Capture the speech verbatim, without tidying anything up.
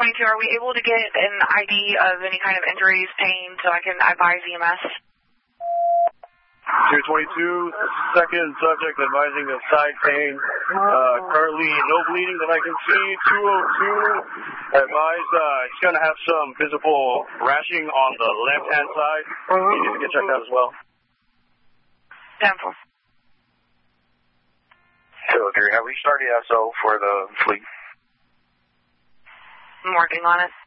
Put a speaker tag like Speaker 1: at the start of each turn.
Speaker 1: twenty-two, are we able to get an I D of any kind of injuries, pain, so I can advise E M S?
Speaker 2: zero twenty-two, second subject advising of side pain. Uh, currently no bleeding that I can see. two oh two advised uh, it's going to have some visible rashing on the left-hand side. You need to get checked out as well.
Speaker 1: ten four.
Speaker 3: So, Gary, have we started S O for the fleet?
Speaker 1: I'm working on it.